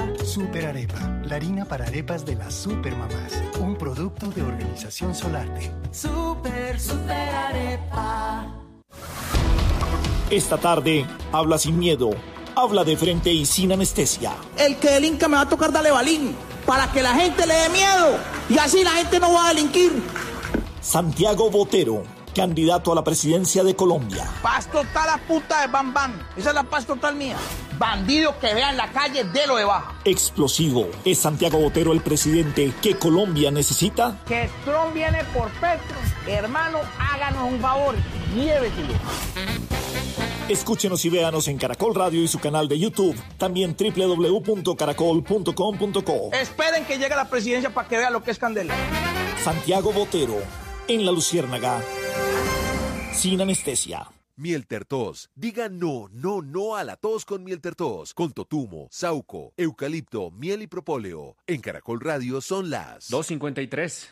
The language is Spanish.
Super Arepa, la harina para arepas de las supermamás. Un producto de Organización Solarte. Super Arepa. Esta tarde, habla sin miedo, habla de frente y sin anestesia. El que delinca me va a tocar darle balín, para que la gente le dé miedo, y así la gente no va a delinquir. Santiago Botero, candidato a la presidencia de Colombia. Paz total a puta de Bam Bam, esa es la paz total mía. Bandido que vea en la calle, délo de baja. Explosivo, ¿es Santiago Botero el presidente que Colombia necesita? Que Trump viene por Petro, hermano, háganos un favor, llévetelo. Escúchenos y véanos en Caracol Radio y su canal de YouTube. También www.caracol.com.co. Esperen que llegue a la presidencia para que vean lo que es candela. Santiago Botero, en La Luciérnaga, sin anestesia. Mieltertos. Diga no a la tos con Mieltertos. Con totumo, sauco, eucalipto, miel y propóleo. En Caracol Radio son las 2:53.